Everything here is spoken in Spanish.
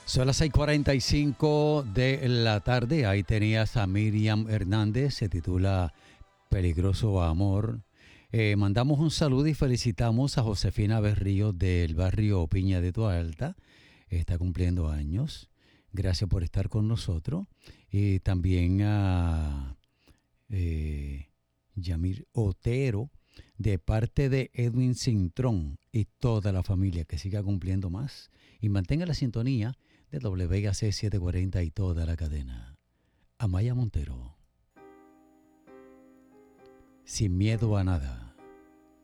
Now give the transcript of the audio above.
Son las 6:45 de la tarde. Ahí tenías a Miriam Hernández. Se titula Peligroso Amor. Mandamos un saludo y felicitamos a Josefina Berrío del barrio Piña de Toalta. Está cumpliendo años. Gracias por estar con nosotros. Y también a Yamir Otero, de parte de Edwin Cintrón y toda la familia, que siga cumpliendo más. Y mantenga la sintonía de WAC 740 y toda la cadena. Amaya Montero. Sin miedo a nada.